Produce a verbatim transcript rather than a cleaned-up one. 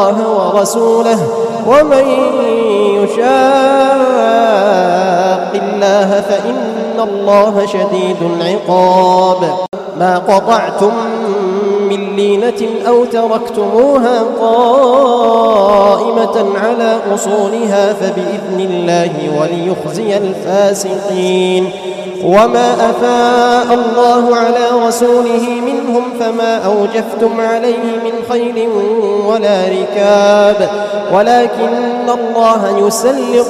الله ورسوله ومن يشاق الله فإن الله شديد العقاب. ما قطعتم من لينة أو تركتموها قائمة على أصولها فبإذن الله وليخزي الفاسقين. وما أفاء الله على رسوله منهم فما أوجفتم عليه من خيل ولا ركاب ولكن الله يسلط